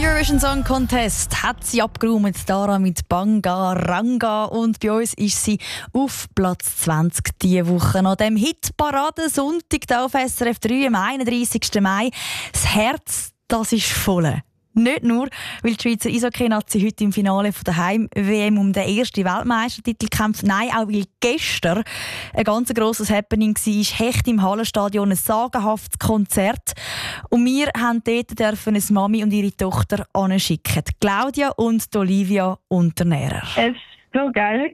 Eurovision Song Contest hat sie abgeräumt, Dara mit Banga Ranga. Und bei uns ist sie auf Platz 20 diese Woche. An dem Hitparade-Sonntag hier auf SRF 3 am 31. Mai. Das Herz, das ist voll. Nicht nur, weil die Schweizer Eishockey-Nazi heute im Finale von der Heim-WM um den ersten Weltmeistertitel kämpft. Nein, auch weil gestern ein ganz grosses Happening war. Hecht im Hallenstadion, ein sagenhaftes Konzert. Und wir dürfen eine Mami und ihre Tochter anschicken. Claudia und Olivia Unternehrer. Es war so geil.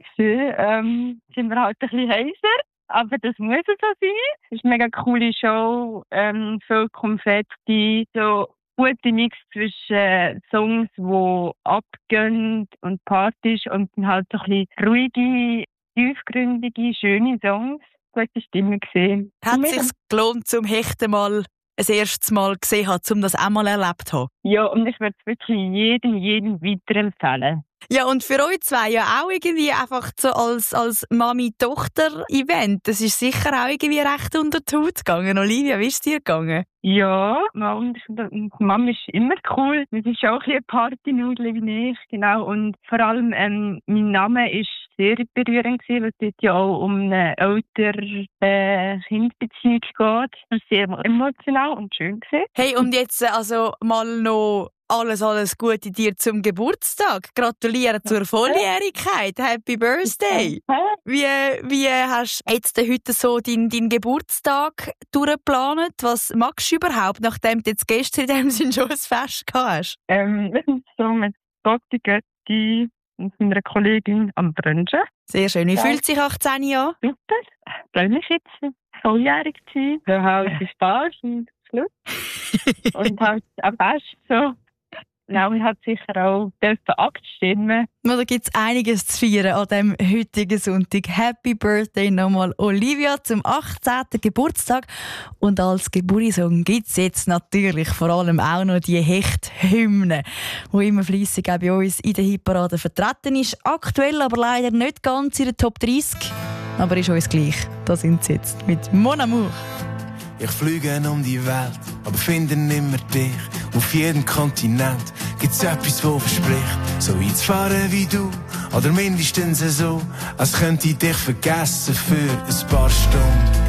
Sind wir halt ein bisschen heiser. Aber das muss so sein. Es ist eine mega coole Show. Viel Konfetti. So gute Mix zwischen Songs, die abgehen und Partys und dann halt so ein bisschen ruhige, tiefgründige, schöne Songs. Gute Stimme gesehen. Hat es sich gelohnt, zum Hechten mal ein erstes Mal gesehen haben, um das auch mal erlebt zu haben? Ja, und ich würde es wirklich jedem weiterempfehlen. Ja, und für euch zwei ja auch irgendwie einfach so als Mami-Tochter-Event. Das ist sicher auch irgendwie recht unter die Haut gegangen. Olivia, wie ist es dir gegangen? Ja, und Mama ist immer cool. Das ist auch ein Partynudel wie ich, genau. Und vor allem, mein Name ist sehr berührend gewesen, weil es dort ja auch um eine Eltern-Kind-Beziehung geht. Das war sehr emotional und schön gewesen. Hey, und jetzt also mal noch alles Gute dir zum Geburtstag. Gratuliere zur Volljährigkeit. Happy Birthday. Wie hast du jetzt heute so deinen Geburtstag durchgeplant? Was magst du überhaupt, nachdem du jetzt gestern in dem Sinne schon ein Fest gehabt hast? Wir sind so mit Gotti, Götti und meiner Kollegin am Brunchen. Sehr schön. Wie fühlt sich 18 Jahre? Super. Ich freue mich jetzt, volljährig zu sein. Wir haben Spaß und Schluss. Und halt auch Fest so. Genau, ich habe sicher auch abstimmen. Da gibt es einiges zu feiern an diesem heutigen Sonntag. Happy Birthday nochmal Olivia zum 18. Geburtstag. Und als Geburtstag gibt es jetzt natürlich vor allem auch noch die Hecht-Hymne, die immer fleissig auch bei uns in der Hitparade vertreten ist. Aktuell aber leider nicht ganz in der Top 30. Aber ist uns gleich. Da sind sie jetzt mit Mon Amour. Ich fliege um die Welt, aber finde nimmer dich. Auf jedem Kontinent gibt's etwas, wo verspricht, so einzufahren wie du. Oder mindestens so, als könnte ich dich vergessen für ein paar Stunden.